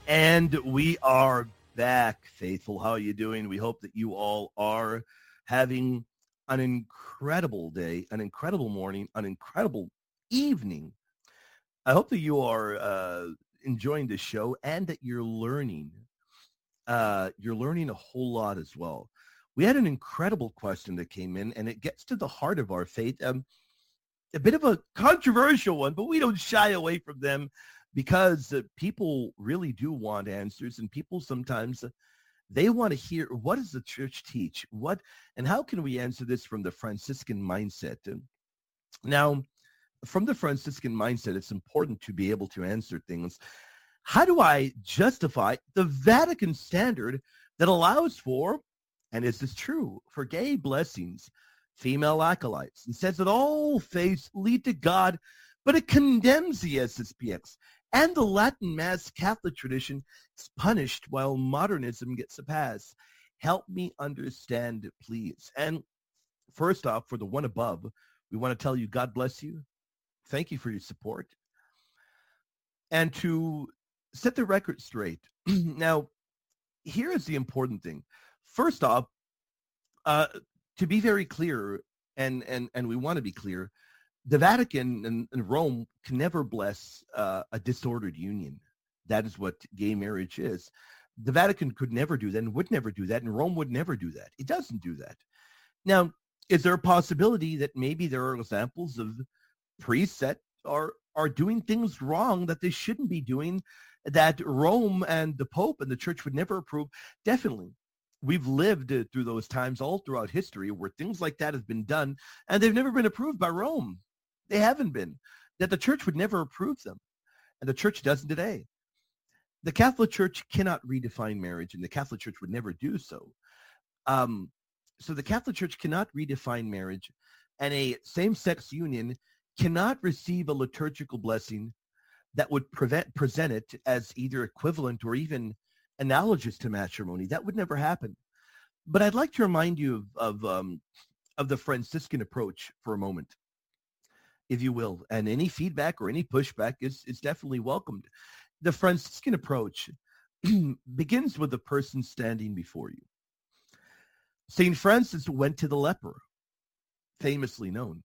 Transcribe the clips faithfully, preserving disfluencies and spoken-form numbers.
And we are back, faithful. How are you doing? We hope that you all are having an incredible day, an incredible morning, an incredible evening. I hope that you are uh, enjoying the show and that you're learning. Uh, you're learning a whole lot as well. We had an incredible question that came in, and it gets to the heart of our faith. Um, a bit of a controversial one, but we don't shy away from them because uh, people really do want answers, and people sometimes uh, they want to hear, what does the church teach? What and how can we answer this from the Franciscan mindset? And now, from the Franciscan mindset, it's important to be able to answer things. How do I justify the Vatican standard that allows for, and is this true, for gay blessings, female acolytes, and says that all faiths lead to God, but it condemns the S S P X and the Latin Mass Catholic tradition is punished while modernism gets a pass? Help me understand, please. And first off, for the one above, we want to tell you, God bless you. Thank you for your support. And to set the record straight, now, here is the important thing. First off, uh, to be very clear, and, and, and we want to be clear, the Vatican and, and Rome can never bless uh, a disordered union. That is what gay marriage is. The Vatican could never do that and would never do that, and Rome would never do that. It doesn't do that. Now, is there a possibility that maybe there are examples of priests that are are doing things wrong that they shouldn't be doing, that Rome and the Pope and the Church would never approve? Definitely. We've lived uh, through those times all throughout history where things like that have been done, and they've never been approved by Rome. They haven't been. That the Church would never approve them, and the Church doesn't today. The Catholic Church cannot redefine marriage, and the Catholic Church would never do so. Um, so the Catholic Church cannot redefine marriage, and a same-sex union cannot receive a liturgical blessing that would prevent, present it as either equivalent or even analogous to matrimony. That would never happen. But I'd like to remind you of, of, um, of the Franciscan approach for a moment, if you will, and any feedback or any pushback is, is definitely welcomed. The Franciscan approach begins with the person standing before you. Saint Francis went to the leper, famously known.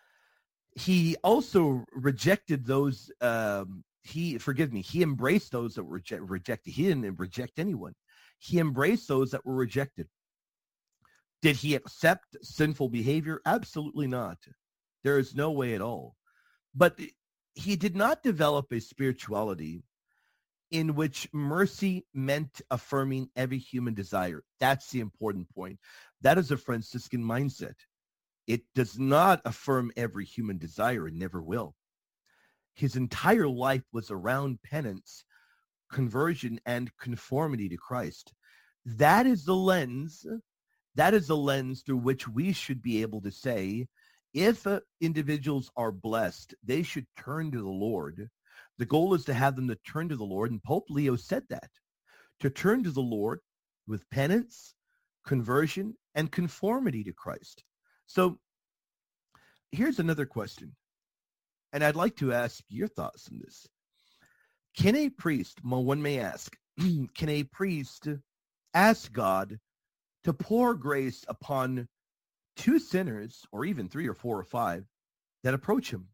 He also rejected those, um, he, forgive me, he embraced those that were reject, rejected. He didn't reject anyone. He embraced those that were rejected. Did he accept sinful behavior? Absolutely not. There is no way at all. But he did not develop a spirituality in which mercy meant affirming every human desire. That's the important point. That is a Franciscan mindset. It does not affirm every human desire and never will. His entire life was around penance, conversion, and conformity to Christ. That is the lens, that is the lens through which we should be able to say, if uh, individuals are blessed, they should turn to the Lord. The goal is to have them to turn to the Lord, and Pope Leo said that, to turn to the Lord with penance, conversion, and conformity to Christ. So here's another question, and I'd like to ask your thoughts on this. Can a priest, well, one may ask, can a priest ask God to pour grace upon two sinners, or even three or four or five, that approach him?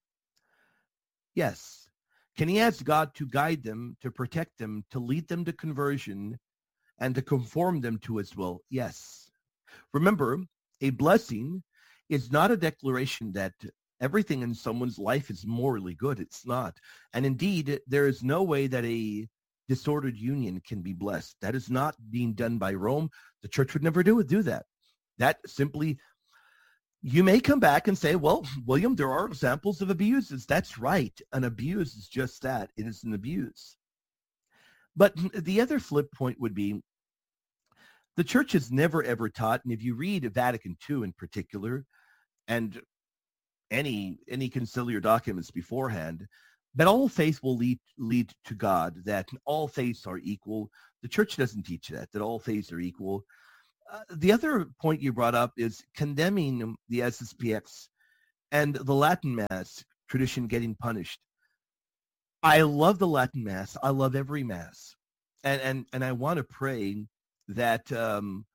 Yes. Can he ask God to guide them, to protect them, to lead them to conversion, and to conform them to his will? Yes. Remember, a blessing is not a declaration that everything in someone's life is morally good. It's not. And indeed, there is no way that a disordered union can be blessed. That is not being done by Rome. The Church would never do it, do that. That simply, you may come back and say, well, William, there are examples of abuses. That's right. An abuse is just that. It is an abuse. But the other flip point would be, the Church has never, ever taught, and if you read Vatican Two in particular, and any any conciliar documents beforehand, that all faith will lead lead to God, that all faiths are equal. The Church doesn't teach that, that all faiths are equal. Uh, the other point you brought up is condemning the S S P X and the Latin Mass tradition getting punished. I love the Latin Mass. I love every Mass. and and and I want to pray that um,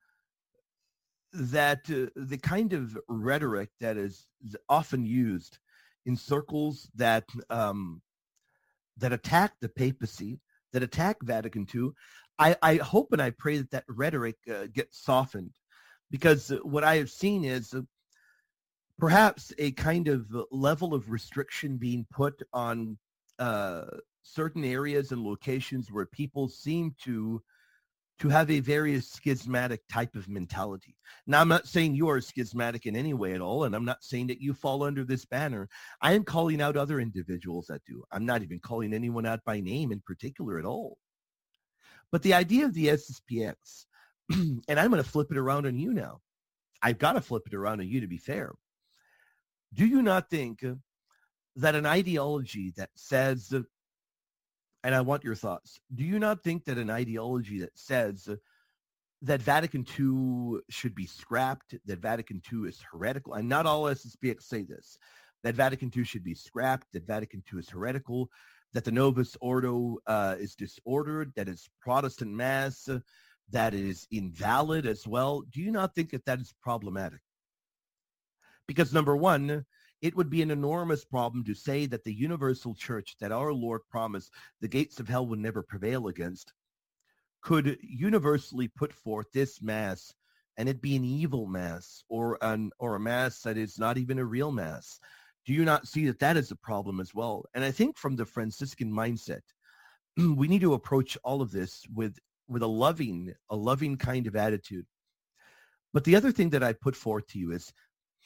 that uh, the kind of rhetoric that is often used in circles that um, that attack the papacy, that attack Vatican two, I, I hope and I pray that that rhetoric uh, gets softened, because what I have seen is uh, perhaps a kind of level of restriction being put on uh, certain areas and locations where people seem to to have a very schismatic type of mentality. Now, I'm not saying you are schismatic in any way at all, and I'm not saying that you fall under this banner. I am calling out other individuals that do. I'm not even calling anyone out by name in particular at all. But the idea of the S S P X, and I'm going to flip it around on you now. I've got to flip it around on you to be fair. Do you not think that an ideology that says, and I want your thoughts, do you not think that an ideology that says that Vatican two should be scrapped, that Vatican two is heretical, and not all S S P X say this, that Vatican two should be scrapped, that Vatican two is heretical, that the Novus Ordo uh, is disordered, that it's Protestant Mass, uh, that it is invalid as well, do you not think that that is problematic? Because number one, it would be an enormous problem to say that the universal church that our Lord promised the gates of hell would never prevail against could universally put forth this mass and it be an evil mass, or an or a mass that is not even a real mass. Do you not see that that is a problem as well? And I think from the Franciscan mindset, we need to approach all of this with with a loving, a loving kind of attitude. But the other thing that I put forth to you is,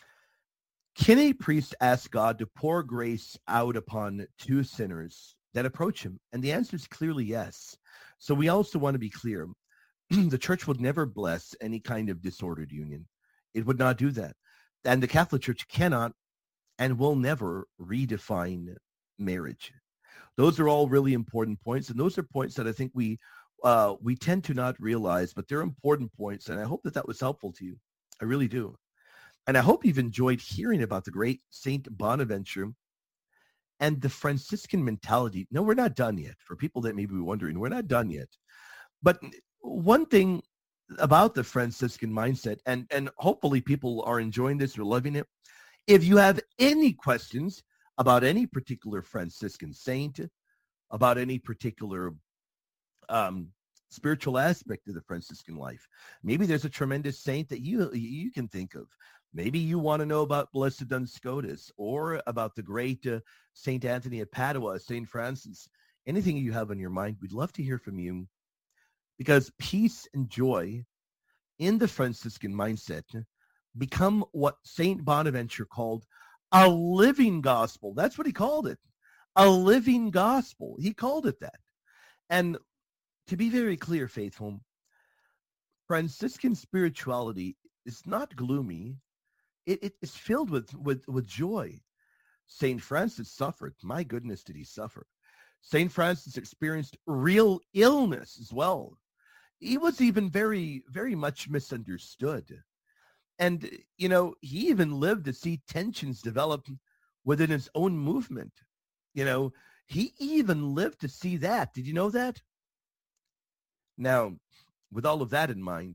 can a priest ask God to pour grace out upon two sinners that approach him? And the answer is clearly yes. So we also want to be clear. The church would never bless any kind of disordered union. It would not do that. And the Catholic Church cannot and will never redefine marriage. Those are all really important points. And those are points that I think we uh, we tend to not realize, but they're important points. And I hope that that was helpful to you. I really do. And I hope you've enjoyed hearing about the great Saint Bonaventure and the Franciscan mentality. No, we're not done yet. For people that may be wondering, we're not done yet. But one thing about the Franciscan mindset, and, and hopefully people are enjoying this or loving it, if you have any questions about any particular Franciscan saint, about any particular um, spiritual aspect of the Franciscan life, maybe there's a tremendous saint that you you can think of. Maybe you want to know about Blessed Duns Scotus, or about the great uh, Saint Anthony of Padua, Saint Francis. Anything you have on your mind, we'd love to hear from you, because peace and joy in the Franciscan mindset become what Saint Bonaventure called a living gospel. That's what he called it, a living gospel. He called it that. And to be very clear, faithful, Franciscan spirituality is not gloomy. It, it is filled with, with, with joy. Saint Francis suffered. My goodness, did he suffer. Saint Francis experienced real illness as well. He was even very, very much misunderstood. And, you know, he even lived to see tensions develop within his own movement. You know, he even lived to see that. Did you know that? Now, with all of that in mind,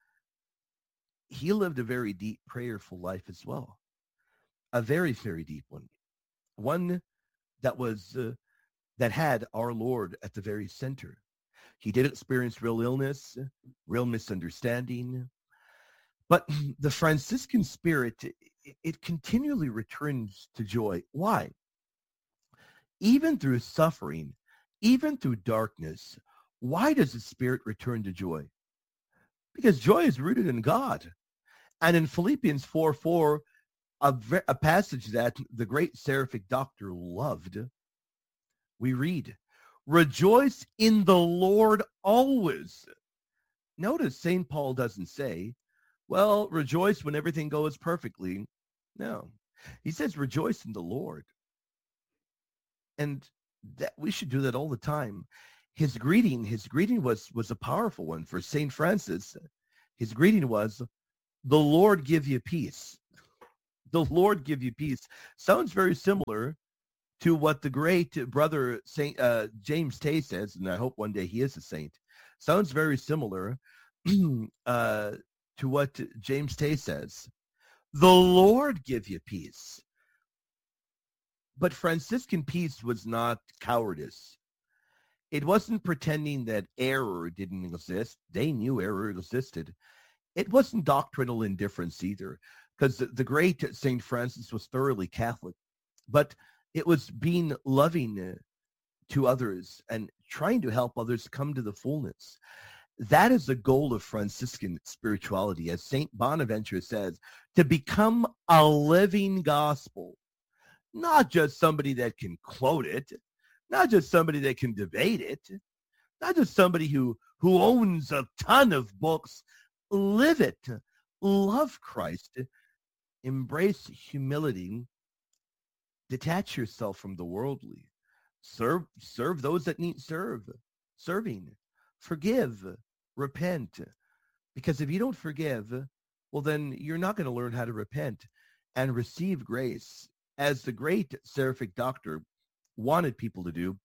he lived a very deep, prayerful life as well. A very, very deep one. One that was, uh, that had our Lord at the very center. He did experience real illness, real misunderstanding. But the Franciscan spirit, it, it continually returns to joy. Why? Even through suffering, even through darkness, why does the spirit return to joy? Because joy is rooted in God. And in Philippians four four, a, a passage that the great Seraphic Doctor loved, we read, rejoice in the Lord always. Notice Saint Paul doesn't say, well, rejoice when everything goes perfectly. No, he says rejoice in the Lord. And that we should do that all the time. His greeting, his greeting was, was a powerful one for Saint Francis. His greeting was, the Lord give you peace. The Lord give you peace. Sounds very similar to what the great brother Saint uh, James Tay says, and I hope one day he is a saint, sounds very similar uh, to what James Tay says. The Lord give you peace. But Franciscan peace was not cowardice. It wasn't pretending that error didn't exist. They knew error existed. It wasn't doctrinal indifference either, because the, the great Saint Francis was thoroughly Catholic. But it was being loving to others and trying to help others come to the fullness. That is the goal of Franciscan spirituality, as Saint Bonaventure says, to become a living gospel, not just somebody that can quote it, not just somebody that can debate it, not just somebody who, who owns a ton of books. Live it. Love Christ. Embrace humility. Detach yourself from the worldly. Serve, serve those that need serve. Serving. Forgive. Repent. Because if you don't forgive, well, then you're not going to learn how to repent and receive grace. As the great Seraphic Doctor wanted people to do,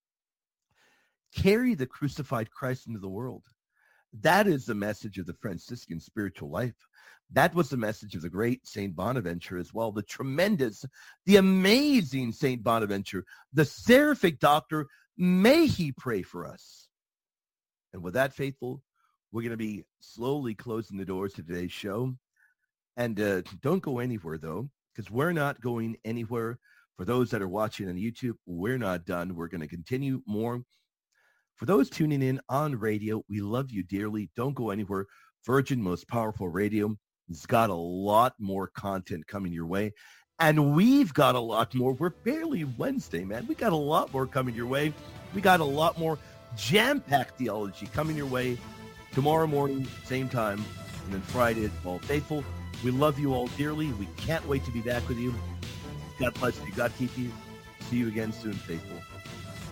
carry the crucified Christ into the world. That is the message of the Franciscan spiritual life. That was the message of the great Saint Bonaventure as well. The tremendous, the amazing Saint Bonaventure, the Seraphic Doctor. May he pray for us. And with that, faithful, we're going to be slowly closing the doors to today's show. And uh, don't go anywhere, though, because we're not going anywhere. For those that are watching on YouTube, we're not done. We're going to continue more. For those tuning in on radio, we love you dearly. Don't go anywhere. Virgin, most powerful radio, has got a lot more content coming your way. And we've got a lot more. We're barely Wednesday, man. We got a lot more coming your way. We got a lot more jam-packed theology coming your way tomorrow morning, same time, and then Friday at All Faithful. We love you all dearly. We can't wait to be back with you. God bless you. God keep you. See you again soon, faithful.